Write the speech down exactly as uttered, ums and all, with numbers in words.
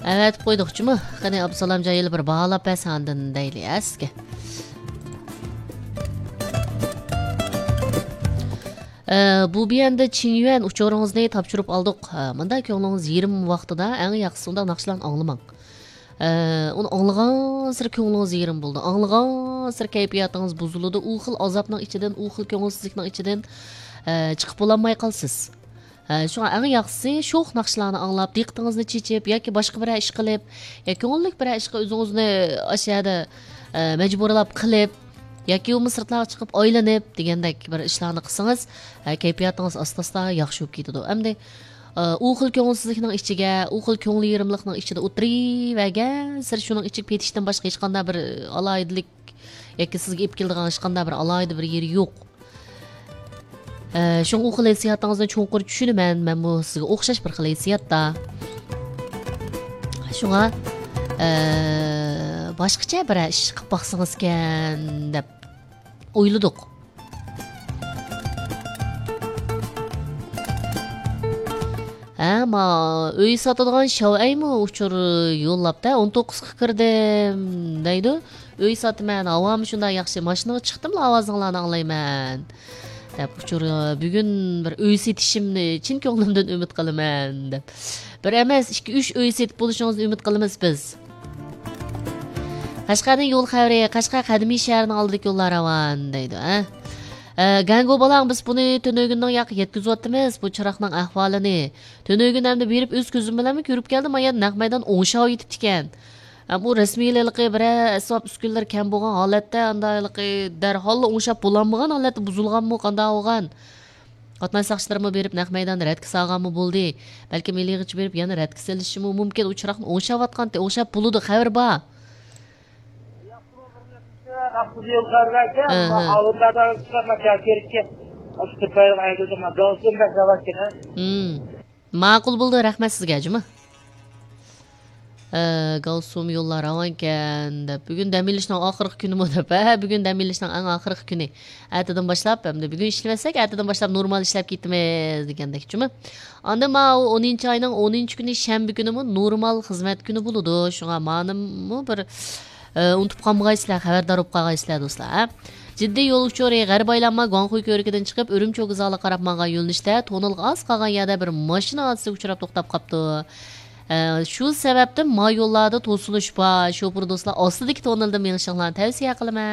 Evet qo'ydiqchi mi? Qani Absalom joyini bir baholab bersandan deyli sizga. Bu bir yanda Chinyuan uçurunuzni topshirib oldik. Manda ko'nglingiz yerim vaqtida eng yaxshisi unda naqshlarni anglamang. Uni anglagan sir ko'nglingiz yerim bo'ldi. Anglagan sir kayfiyatingiz buziladi. U xil azobning ichidan, u xil ko'ngilsizlikning ichidan chiqib bo'lolmay qolsiz. Şuna eng yaxshisi sho'x naqshlarni anglab, diqqatingizni chechib yoki boshqa bir ish qilib, yoki ko'ngillik bir ishga o'zingizni ashada majburlab qilib, yoki u sirtlarga chiqib oylanib degandek bir ishlarni qilsangiz, kayfiyatingiz asta-asta yaxshi bo'lib ketadi. Endi u xil ko'ngilsizlikning ichiga, u xil ko'ngil yerimlikning ichida o'tirivaga, sir shuning ichib ketishdan boshqa hech qanday bir alaydilik yoki sizga ep keladigan hech qanday bir alaydi bir yeri yo'q. Şun o xil hissiyatingizni cho'nqur tushunaman. Men bu sizga o'xshash bir xil hissiyatda. Shunga boshqacha bir ish qilib baqsangiz ekan deb o'yladik. Ama uy sotadigan Xiaoaymi uchur yo'llabda o'n to'qqizga kirdim deydi. Uy sotaman, avam shunday yaxshi mashinaga chiqdim, ovozinglarni anglayman. Deb uchur bugun bir uy setishimni chin ko'nglimdan umid qilaman deb. Bir emas, ikki uch uy setib bo'lishingizni umid qilamiz biz. Qashqarning yo'l xavri, Qashqar qadimiy shahrining oldidagi yo'llar ravon deydi, ha. Gango bolang biz buni Tunögunning yoqqa yetkazyapmiz, bu chiroqning ahvolini. Tunögun hamda berib o'z ko'zim bilan ko'rib keldim, mana naq maydon o'ngshov yetibdi ekan. Bu rasmiyligi bir hisob uskunlar kam bo'lgan holatda andayliqi darhol o'ngshab bo'lolmagan holatda buzilganmi, qanday bo'lgan? Qatnay saqchilarmi berib naq maydonni radga solganmi bo'ldi? Balki milliyg'ichi berib yana radga solishimi mumkin, u chiroqni o'ngshayotgan, o'ngshab bo'ludi, xabar bor. Ma'qul bo'ldi, rahmat sizga, juma. Galsum yo'llar avankan deb bugun dam olishning oxirgi kunimi deb, bugun dam olishning eng oxirgi kuni. Ertadan boshlab, hamda bugun ishlamasak, ertadan boshlab normal ishlab ketamiz degandekchimi? Anda ma o'ninchi oyning o'ninchi kuni shanba kunimi normal xizmat kuni bo'ladi. Shunga ma'nimmi bir unutib qolmaysizlar, xabardor bo'lib qolgaysizlar do'stlar. Jiddiy yo'l uchori g'arb aylanma Guangxuy ko'rigidan chiqib, Urumchi g'izali qarab mangan yo'lnishda tonilga oz qolgan yerda bir mashina hodisa uchrab to'xtab qolibdi. Shu sababdan ma yo'llarda to'silish bor. Shofir do'stlar ostidagi tonilda menishinglarni tavsiya qilaman.